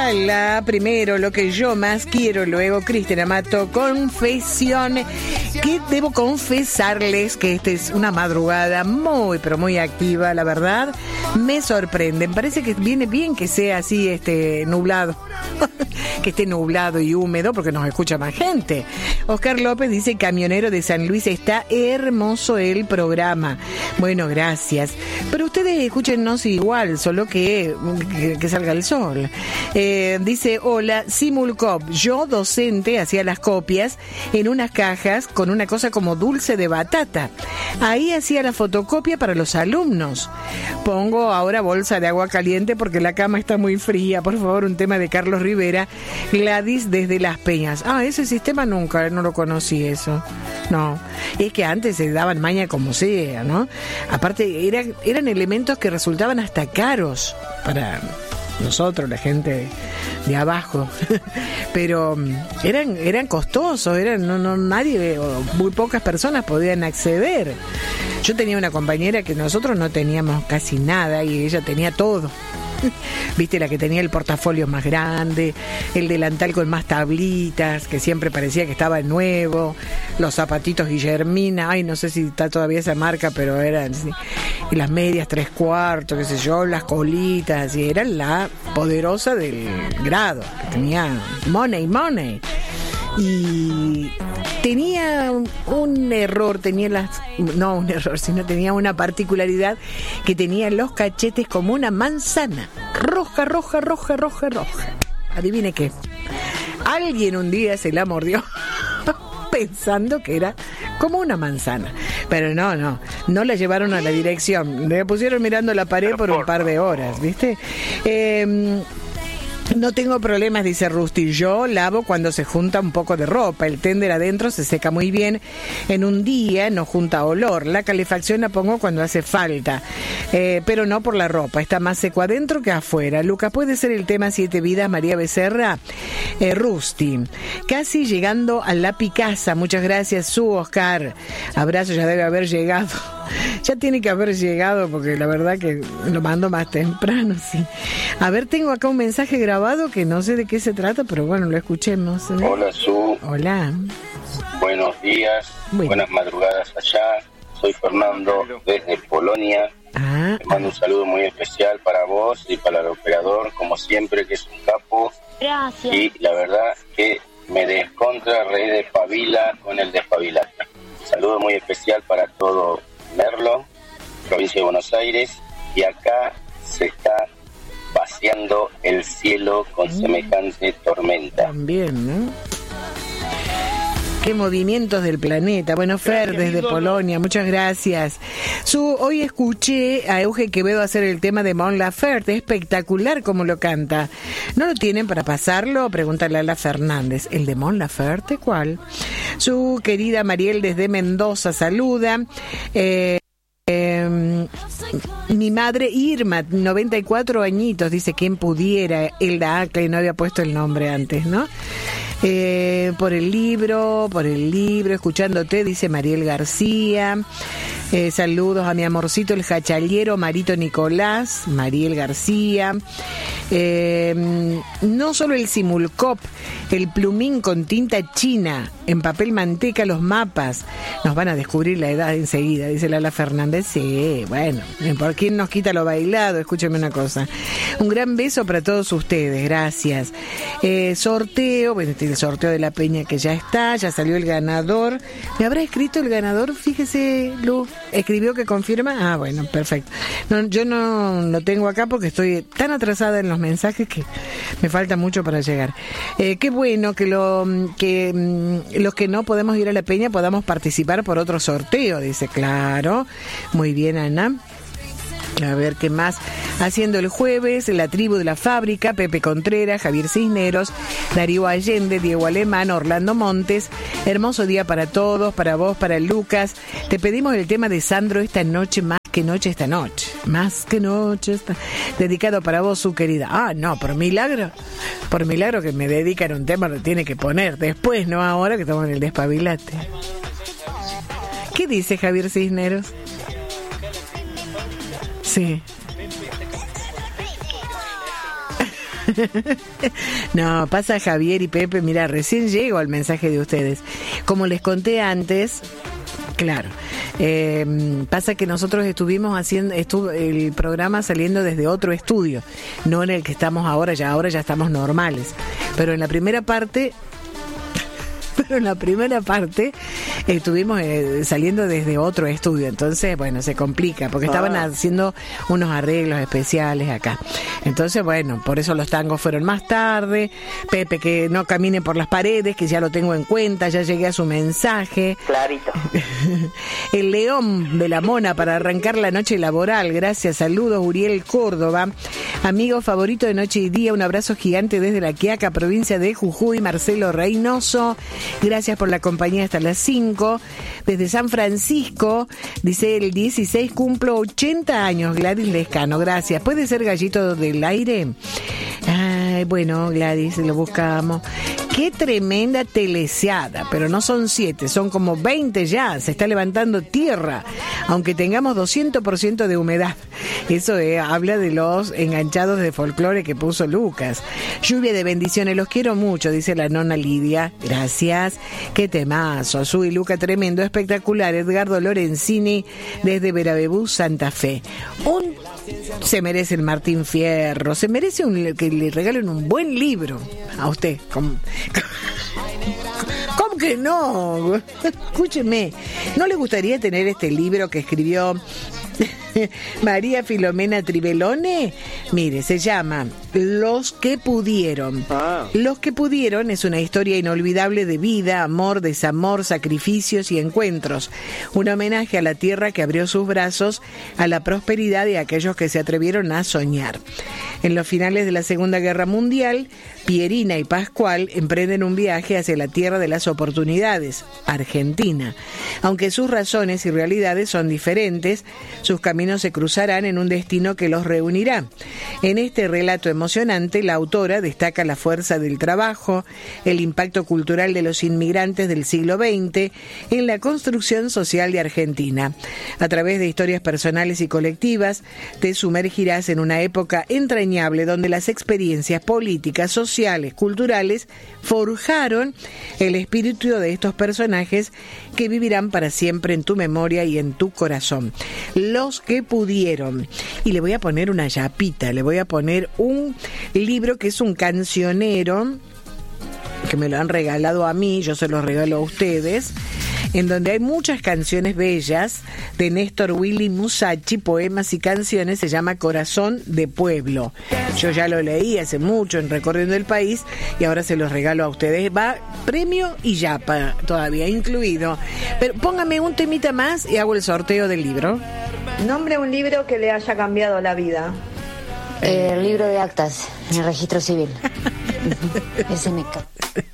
Gala, primero lo que yo más quiero, luego Cristian Amato, confesión. Que debo confesarles que esta es una madrugada muy, pero muy activa, la verdad. Me sorprende, me parece que viene bien que sea así, nublado. Que esté nublado y húmedo porque nos escucha más gente. Oscar López dice: camionero de San Luis, está hermoso el programa. Bueno, gracias. Pero ustedes escúchenos igual, solo que salga el sol. Dice: hola, Simulcop. Yo, docente, hacía las copias en unas cajas con una cosa como dulce de batata. Ahí hacía la fotocopia para los alumnos. Pongo ahora bolsa de agua caliente porque la cama está muy fría. Por favor, un tema de Carlos Rivera. Gladys desde Las Peñas. Ese sistema nunca, no lo conocí eso. No, es que antes se daban maña como sea, ¿no? Aparte, eran elementos que resultaban hasta caros para nosotros, la gente de abajo. Pero eran costosos, nadie o muy pocas personas podían acceder. Yo tenía una compañera que nosotros no teníamos casi nada y ella tenía todo. Viste, la que tenía el portafolio más grande, el delantal con más tablitas, que siempre parecía que estaba nuevo, los zapatitos Guillermina, no sé si está todavía esa marca, pero eran así, y las medias 3/4, qué sé yo, las colitas, y era la poderosa del grado, que tenía money. Y tenía un error, tenía una particularidad, que tenía los cachetes como una manzana, roja. Adivine qué. Alguien un día se la mordió pensando que era como una manzana. Pero no la llevaron a la dirección. Le pusieron mirando la pared por un par de horas, ¿viste? No tengo problemas, dice Rusty. Yo lavo cuando se junta un poco de ropa. El tender adentro se seca muy bien en un día, no junta olor. La calefacción la pongo cuando hace falta, pero no por la ropa. Está más seco adentro que afuera. Lucas, ¿puede ser el tema 7 vidas, María Becerra? Rusty, casi llegando a la Picasa. Muchas gracias, su Oscar. Abrazo, ya debe haber llegado. Ya tiene que haber llegado porque la verdad que lo mando más temprano, sí. A ver, tengo acá un mensaje grabado que no sé de qué se trata, pero bueno, lo escuchemos, ¿eh? Hola, Su. Hola. Buenos días, buenas madrugadas allá. Soy Fernando desde Polonia. Te mando un saludo muy especial para vos y para el operador, como siempre, que es un capo. Gracias. Y la verdad que me descontra rey de Pavila con el despabilate. Saludo muy especial para todo Merlo, provincia de Buenos Aires, y acá se está vaciando el cielo con semejante tormenta. También, ¿no? Qué movimientos del planeta. Bueno, Fer, gracias, desde Polonia, muchas gracias. Hoy escuché a Euge Quevedo hacer el tema de Mon Laferte, espectacular como lo canta. ¿No lo tienen para pasarlo? Pregúntale a la Fernández. ¿El de Mon Laferte? ¿Cuál? Su querida Mariel desde Mendoza saluda. Mi madre Irma, 94 añitos, dice: ¿quién pudiera? Elda Acle, no había puesto el nombre antes, ¿no? Por el libro, escuchándote, dice Mariel García. Saludos a mi amorcito el jachallero Marito Nicolás, Mariel García. No solo el Simulcop, el plumín con tinta china, en papel manteca, los mapas. Nos van a descubrir la edad enseguida, dice Lala Fernández. Sí, bueno, ¿por quién nos quita lo bailado? Escúchame una cosa. Un gran beso para todos ustedes, gracias. Sorteo, bueno, el sorteo de la Peña que ya está, ya salió el ganador. ¿Me habrá escrito el ganador? Fíjese, Lu, escribió que confirma. Bueno, perfecto. No, yo no lo tengo acá porque estoy tan atrasada en los mensajes que me falta mucho para llegar. Qué bueno que los que no podemos ir a la Peña podamos participar por otro sorteo, dice. Claro, muy bien, Ana. A ver, ¿qué más? Haciendo el jueves, la tribu de la fábrica, Pepe Contreras, Javier Cisneros, Darío Allende, Diego Alemán, Orlando Montes. Hermoso día para todos, para vos, para Lucas. Te pedimos el tema de Sandro, Esta noche, más que noche, esta noche. Más que noche, dedicado para vos, su querida. No, por milagro que me dedican un tema, lo tiene que poner después, no ahora que estamos en el despabilate. ¿Qué dice Javier Cisneros? Sí. No, pasa Javier y Pepe, mira, recién llego al mensaje de ustedes. Como les conté antes, claro, pasa que nosotros estuvimos haciendo el programa saliendo desde otro estudio, no en el que estamos ahora ya estamos normales, pero en la primera parte estuvimos saliendo desde otro estudio, entonces bueno, se complica porque estaban haciendo unos arreglos especiales acá, entonces bueno, por eso los tangos fueron más tarde. Pepe, que no camine por las paredes, que ya lo tengo en cuenta, ya llegué a su mensaje. Clarito. El león de la mona para arrancar la noche laboral, gracias, saludos Uriel Córdoba, amigo favorito de Noche y Día, un abrazo gigante desde La Quiaca, provincia de Jujuy, Marcelo Reynoso, gracias por la compañía hasta las 5. Desde San Francisco, dice el 16 cumplo 80 años, Gladys Lescano, gracias. ¿Puede ser Gallito del Aire? Ay, bueno, Gladys, lo buscamos. Qué tremenda teleseada, pero no son 7, son como 20 ya, se está levantando tierra, aunque tengamos 200% de humedad. Eso habla de los enganchados de folclore que puso Lucas. Lluvia de bendiciones, los quiero mucho, dice la nona Lidia. Gracias. Qué temazo. Su y Luca, tremendo, espectacular. Edgardo Lorenzini, desde Verabebú, Santa Fe. Se merece el Martín Fierro, se merece que le regalen un buen libro a usted. ¿Cómo que no? Escúcheme, ¿no le gustaría tener este libro que escribió María Filomena Tribelone? Mire, se llama Los que pudieron. Los que pudieron es una historia inolvidable de vida, amor, desamor, sacrificios y encuentros. Un homenaje a la tierra que abrió sus brazos a la prosperidad de aquellos que se atrevieron a soñar. En los finales de la Segunda Guerra Mundial, Pierina y Pascual emprenden un viaje hacia la tierra de las oportunidades, Argentina. Aunque sus razones y realidades son diferentes, sus caminos se cruzarán en un destino que los reunirá. En este relato emocionante, la autora destaca la fuerza del trabajo, el impacto cultural de los inmigrantes del siglo XX en la construcción social de Argentina. A través de historias personales y colectivas, te sumergirás en una época entrañable donde las experiencias políticas, sociales, culturales forjaron el espíritu de estos personajes que vivirán para siempre en tu memoria y en tu corazón. Los que pudieron. Y le voy a poner una yapita, le voy a poner un libro que es un cancionero, que me lo han regalado a mí, yo se lo regalo a ustedes, en donde hay muchas canciones bellas de Néstor Willy Musachi, poemas y canciones. Se llama Corazón de Pueblo. Yo ya lo leí hace mucho en Recorriendo el País y ahora se los regalo a ustedes. Va premio y yapa todavía incluido. Pero póngame un temita más y hago el sorteo del libro. Nombre un libro que le haya cambiado la vida. El libro de actas, en el registro civil. Ese me